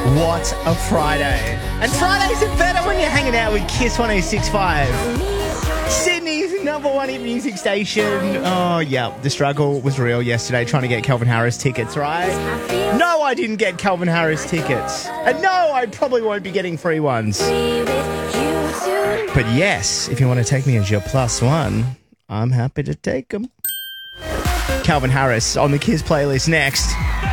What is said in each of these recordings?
What a Friday. And Fridays are better when you're hanging out with Kiss 106.5. Sydney's number one hit music station. Oh, yeah, the struggle was real yesterday trying to get Calvin Harris tickets, right? No, I didn't get Calvin Harris tickets. And no, I probably won't be getting free ones. But yes, if you want to take me as your plus one, I'm happy to take them. Calvin Harris on the Kiss playlist next.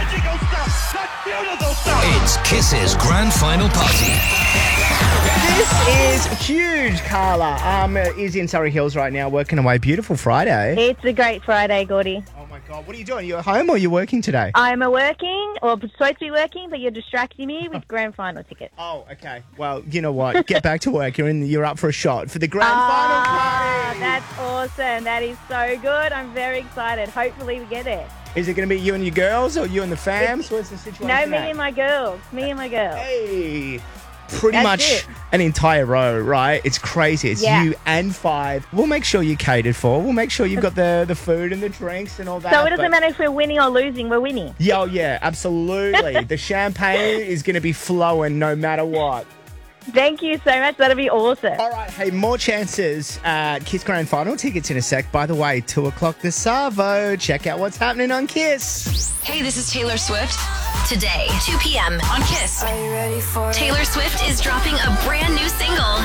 It's Kiss's grand final party. This is huge. Carla is in Surrey Hills right now working away. Beautiful Friday. It's a great Friday, Gordy. Oh my God, what are you doing? Are you at home or are you working today? I'm working, or supposed to be working, but you're distracting me with grand final tickets. Oh, okay. Well, you know what? Get back to work. You're up for a shot for the grand final party. That's awesome. That is so good. I'm very excited. Hopefully we get it. Is it going to be you and your girls or you and the fams? What's the situation? No, me and my girls. Hey. Pretty That's much it. an entire row, right? It's crazy. It's Yeah. you and five. We'll make sure you're catered for. We'll make sure you've got the food and the drinks and all that. So it doesn't matter if we're winning or losing, we're winning. Yeah, absolutely. The champagne is going to be flowing no matter what. Thank you so much. That'll be awesome. All right, hey, more chances at Kiss Grand Final tickets in a sec. By the way, 2 o'clock the Savo. Check out what's happening on Kiss. Hey, this is Taylor Swift. Today, 2 p.m. on Kiss. Taylor Swift is dropping a brand new single.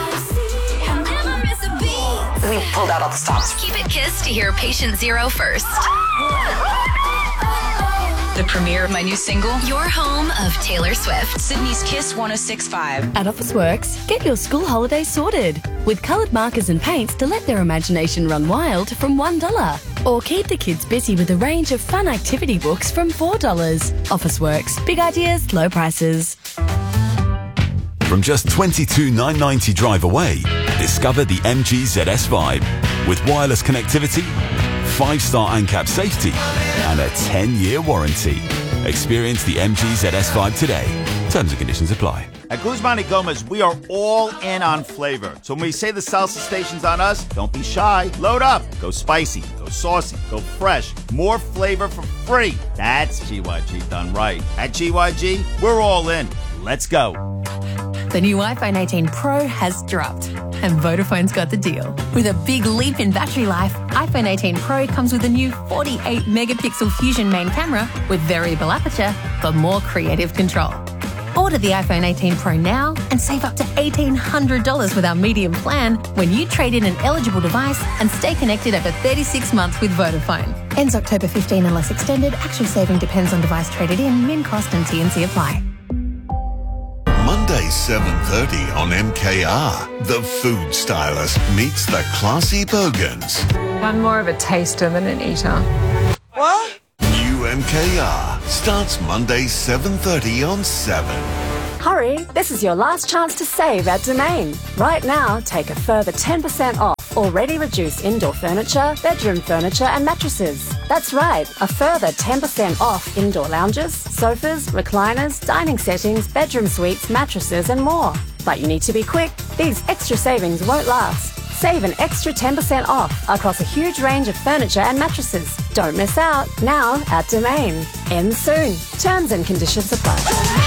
We pulled out all the stops. Keep it Kiss to hear Patient Zero first. The premiere of my new single, Your Home of Taylor Swift. Sydney's Kiss 106.5. At Officeworks, get your school holidays sorted with coloured markers and paints to let their imagination run wild from $1. Or keep the kids busy with a range of fun activity books from $4. Officeworks, big ideas, low prices. From just $22,990 drive away, discover the MG ZS Vibe with wireless connectivity, 5-star ANCAP safety, and a 10-year warranty. Experience the MG ZS Vibe today. Terms and conditions apply. At Guzman y Gomez, we are all in on flavor. So when we say the salsa station's on us, don't be shy. Load up. Go spicy. Go saucy. Go fresh. More flavor for free. That's GYG done right. At GYG, we're all in. Let's go. The new iPhone 18 Pro has dropped, and Vodafone's got the deal. With a big leap in battery life, iPhone 18 Pro comes with a new 48-megapixel Fusion main camera with variable aperture for more creative control. Order the iPhone 18 Pro now and save up to $1,800 with our medium plan when you trade in an eligible device and stay connected over 36 months with Vodafone. Ends October 15 unless extended. Actual saving depends on device traded in, min cost and T&C apply. Monday, 7:30 on MKR. The food stylist meets the classy Bogans. I'm more of a taster than an eater. What? New MKR starts Monday, 7:30 on 7. Hurry, this is your last chance to save at Domain. Right now, take a further 10% off already reduced indoor furniture, bedroom furniture and mattresses. That's right, a further 10% off indoor lounges, sofas, recliners, dining settings, bedroom suites, mattresses and more. But you need to be quick. These extra savings won't last. Save an extra 10% off across a huge range of furniture and mattresses. Don't miss out. Now at Domain. Ends soon. Terms and conditions apply.